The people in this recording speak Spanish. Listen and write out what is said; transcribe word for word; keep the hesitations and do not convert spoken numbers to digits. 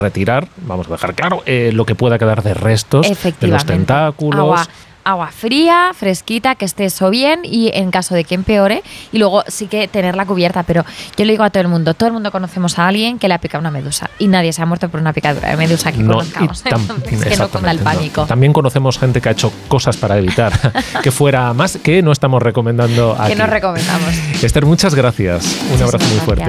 retirar, vamos a dejar claro, eh, lo que pueda quedar de restos de los tentáculos. Agua. Agua fría, fresquita, que esté eso bien y en caso de que empeore, y luego sí que tenerla cubierta, pero yo le digo a todo el mundo, todo el mundo conocemos a alguien que le ha picado una medusa y nadie se ha muerto por una picadura de medusa que no, conozcamos, tam- entonces que no cunda el pánico. No. También conocemos gente que ha hecho cosas para evitar que fuera más, que no estamos recomendando aquí. Que no recomendamos. Esther, muchas gracias, un Muchas abrazo muy gracias. fuerte.